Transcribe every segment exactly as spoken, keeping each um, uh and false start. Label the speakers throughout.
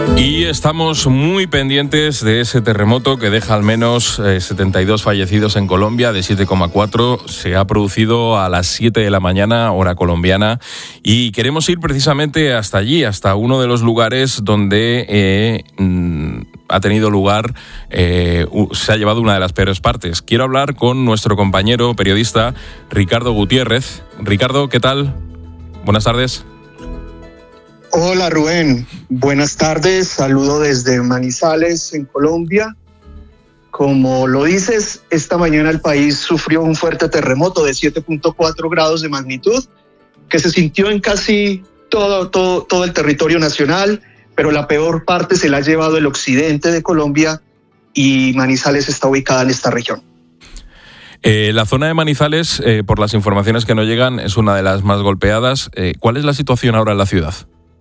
Speaker 1: Y estamos muy pendientes de ese terremoto que deja al menos eh, setenta y dos fallecidos en Colombia, de siete coma cuatro. Se ha producido a las siete de la mañana, hora colombiana, y queremos ir precisamente hasta allí, hasta uno de los lugares donde eh, mm, ha tenido lugar, eh, se ha llevado una de las peores partes. Quiero hablar con nuestro compañero periodista Ricardo Gutiérrez. Ricardo, ¿qué tal? Buenas tardes.
Speaker 2: Hola Rubén, buenas tardes, saludo desde Manizales, en Colombia. Como lo dices, esta mañana el país sufrió un fuerte terremoto de siete punto cuatro grados de magnitud que se sintió en casi todo, todo, todo el territorio nacional, pero la peor parte se la ha llevado el occidente de Colombia y Manizales está ubicada en esta región.
Speaker 1: Eh, la zona de Manizales, eh, por las informaciones que nos llegan, es una de las más golpeadas. Eh, ¿Cuál es la situación ahora en la ciudad?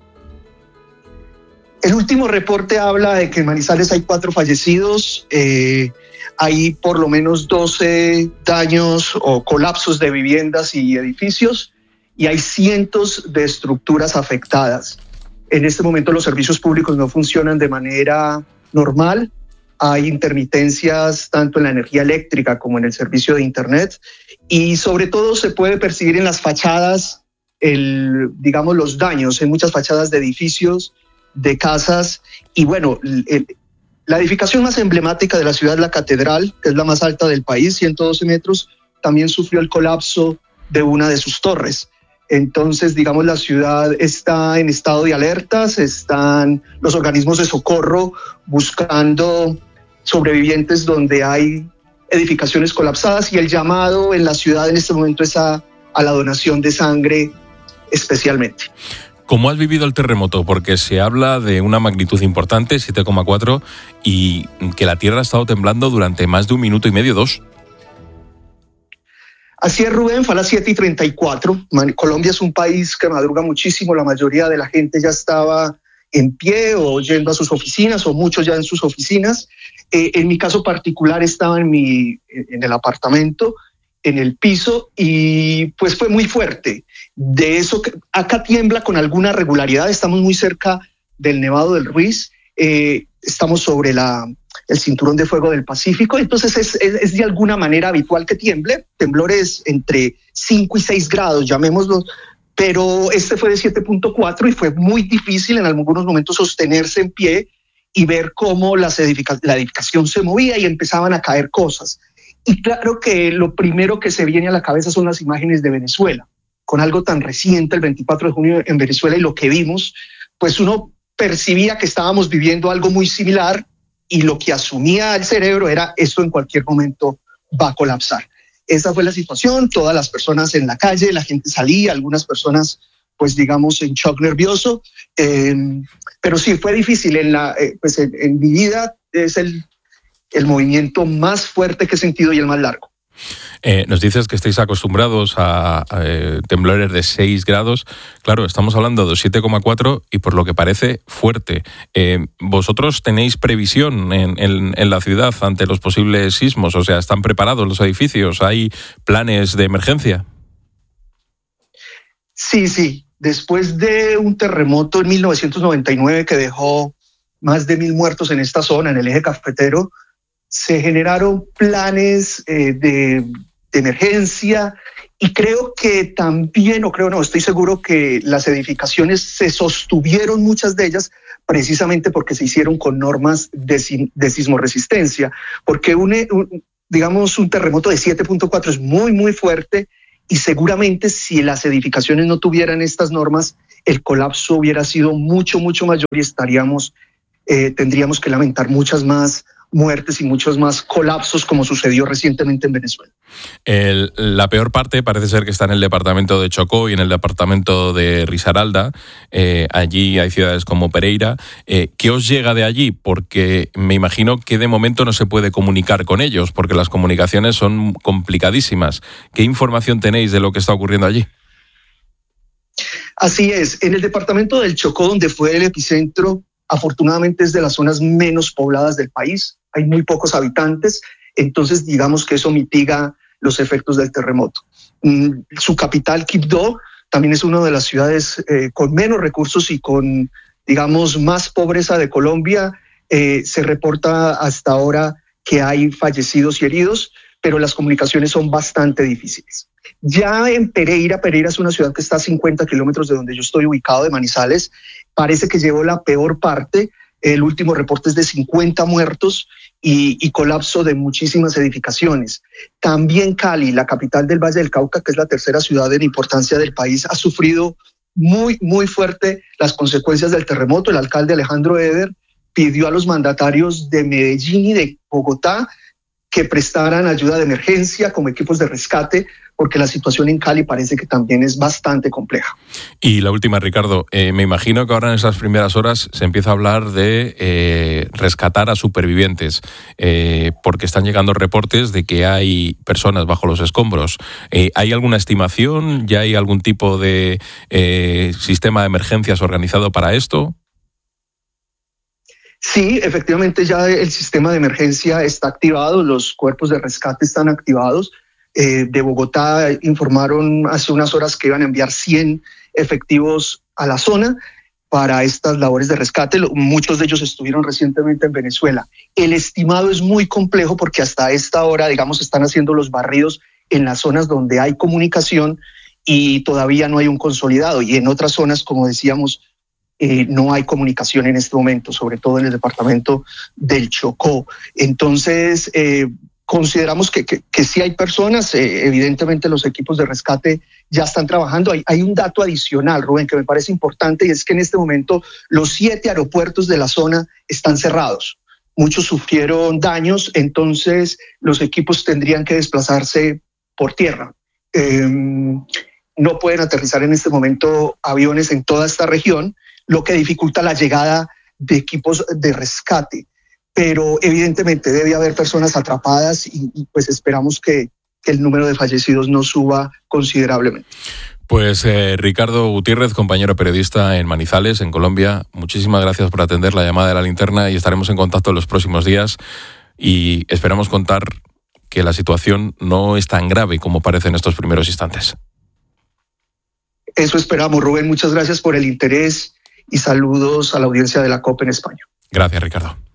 Speaker 2: El último reporte habla de que en Manizales hay cuatro fallecidos, eh, hay por lo menos doce daños o colapsos de viviendas y edificios y hay cientos de estructuras afectadas. En este momento los servicios públicos no funcionan de manera normal, hay intermitencias tanto en la energía eléctrica como en el servicio de internet y sobre todo se puede percibir en las fachadas, el, digamos, los daños en muchas fachadas de edificios, de casas y bueno, el, la edificación más emblemática de la ciudad, la catedral, que es la más alta del país, ciento doce metros, también sufrió el colapso de una de sus torres. Entonces, digamos, la ciudad está en estado de alertas, están los organismos de socorro buscando sobrevivientes donde hay edificaciones colapsadas y el llamado en la ciudad en este momento es a, a la donación de sangre especialmente.
Speaker 1: ¿Cómo has vivido el terremoto? Porque se habla de una magnitud importante, siete coma cuatro, y que la tierra ha estado temblando durante más de un minuto y medio, dos.
Speaker 2: Así es, Rubén, fue a las siete y treinta y cuatro. Colombia es un país que madruga muchísimo, la mayoría de la gente ya estaba en pie o yendo a sus oficinas, o muchos ya en sus oficinas. Eh, en mi caso particular estaba en, mi, en el apartamento, en el piso, y pues fue muy fuerte. De eso, que acá tiembla con alguna regularidad, estamos muy cerca del Nevado del Ruiz, eh, estamos sobre la, el cinturón de fuego del Pacífico, entonces es, es, es de alguna manera habitual que tiemble, temblores entre cinco y seis grados, llamémoslo, pero este fue de siete punto cuatro y fue muy difícil en algunos momentos sostenerse en pie y ver cómo las edific- la edificación se movía y empezaban a caer cosas. Y claro que lo primero que se viene a la cabeza son las imágenes de Venezuela, con algo tan reciente, el veinticuatro de junio en Venezuela, y lo que vimos, pues uno percibía que estábamos viviendo algo muy similar y lo que asumía el cerebro era esto en cualquier momento va a colapsar. Esa fue la situación, todas las personas en la calle, la gente salía, algunas personas pues digamos en shock nervioso, eh, pero sí fue difícil. En, la, eh, pues en, en mi vida es el, el movimiento más fuerte que he sentido y el más largo.
Speaker 1: Eh, nos dices que estáis acostumbrados a, a eh, temblores de seis grados. Claro, estamos hablando de siete coma cuatro y por lo que parece fuerte. Eh, ¿Vosotros tenéis previsión en, en, en la ciudad ante los posibles sismos? O sea, ¿están preparados los edificios? ¿Hay planes de emergencia?
Speaker 2: Sí, sí. Después de un terremoto en mil novecientos noventa y nueve que dejó más de mil muertos en esta zona, en el eje cafetero, se generaron planes eh, de, de emergencia y creo que también, o creo no, estoy seguro que las edificaciones se sostuvieron, muchas de ellas, precisamente porque se hicieron con normas de, de sismoresistencia, porque un, un, digamos un terremoto de siete punto cuatro es muy, muy fuerte y seguramente si las edificaciones no tuvieran estas normas, el colapso hubiera sido mucho, mucho mayor y estaríamos, eh, tendríamos que lamentar muchas más muertes y muchos más colapsos como sucedió recientemente en Venezuela.
Speaker 1: El, la peor parte parece ser que está en el departamento de Chocó y en el departamento de Risaralda. Eh, allí hay ciudades como Pereira. Eh, ¿Qué os llega de allí? Porque me imagino que de momento no se puede comunicar con ellos porque las comunicaciones son complicadísimas. ¿Qué información tenéis de lo que está ocurriendo allí?
Speaker 2: Así es. En el departamento del Chocó, donde fue el epicentro, afortunadamente es de las zonas menos pobladas del país. Hay muy pocos habitantes, entonces digamos que eso mitiga los efectos del terremoto. Mm, su capital, Quibdó, también es una de las ciudades eh, con menos recursos y con digamos, más pobreza de Colombia. Eh, se reporta hasta ahora que hay fallecidos y heridos, pero las comunicaciones son bastante difíciles. Ya en Pereira, Pereira es una ciudad que está a cincuenta kilómetros de donde yo estoy ubicado, de Manizales, parece que llevó la peor parte. El último reporte es de cincuenta muertos y, y colapso de muchísimas edificaciones. También Cali, la capital del Valle del Cauca, que es la tercera ciudad en importancia del país, ha sufrido muy, muy fuerte las consecuencias del terremoto. El alcalde Alejandro Eder pidió a los mandatarios de Medellín y de Bogotá que prestaran ayuda de emergencia como equipos de rescate, porque la situación en Cali parece que también es bastante compleja.
Speaker 1: Y la última, Ricardo, eh, me imagino que ahora en esas primeras horas se empieza a hablar de eh, rescatar a supervivientes, eh, porque están llegando reportes de que hay personas bajo los escombros. Eh, ¿Hay alguna estimación? ¿Ya hay algún tipo de eh, sistema de emergencias organizado para esto?
Speaker 2: Sí, efectivamente ya el sistema de emergencia está activado, los cuerpos de rescate están activados. Eh, de Bogotá informaron hace unas horas que iban a enviar cien efectivos a la zona para estas labores de rescate. Muchos de ellos estuvieron recientemente en Venezuela. El estimado es muy complejo porque hasta esta hora, digamos, están haciendo los barridos en las zonas donde hay comunicación y todavía no hay un consolidado. Y en otras zonas, como decíamos, Eh, no hay comunicación en este momento, sobre todo en el departamento del Chocó. Entonces, eh, consideramos que, que, que sí hay personas, eh, evidentemente los equipos de rescate ya están trabajando. Hay, hay un dato adicional, Rubén, que me parece importante, y es que en este momento los siete aeropuertos de la zona están cerrados. Muchos sufrieron daños, entonces los equipos tendrían que desplazarse por tierra. Eh, no pueden aterrizar en este momento aviones en toda esta región, lo que dificulta la llegada de equipos de rescate. Pero evidentemente debe haber personas atrapadas y, y pues esperamos que, que el número de fallecidos no suba considerablemente.
Speaker 1: Pues eh, Ricardo Gutiérrez, compañero periodista en Manizales, en Colombia, muchísimas gracias por atender la llamada de la linterna y estaremos en contacto en los próximos días y esperamos contar que la situación no es tan grave como parece en estos primeros instantes.
Speaker 2: Eso esperamos, Rubén. Muchas gracias por el interés y saludos a la audiencia de la COP en España.
Speaker 1: Gracias, Ricardo.